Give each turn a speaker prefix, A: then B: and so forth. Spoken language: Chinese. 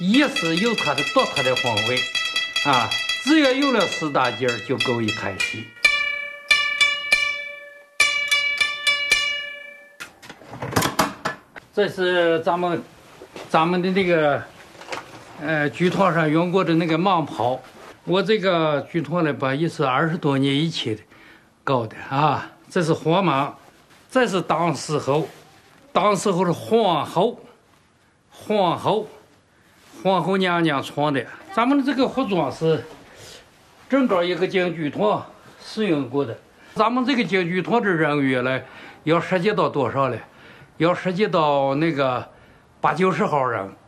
A: 一是有它的独特的风味啊，只要有了4大件就够一台戏。这是咱们的那个剧团上用过的那个蟒袍。我这个剧团呢，也是20多年以前的搞的啊。这是火蟒，这是当时候是皇后娘娘穿的。咱们的这个服装是整个一个京剧团使用过的。咱们这个京剧团的人员呢，要涉及到多少呢？要涉及到那个80-90号人。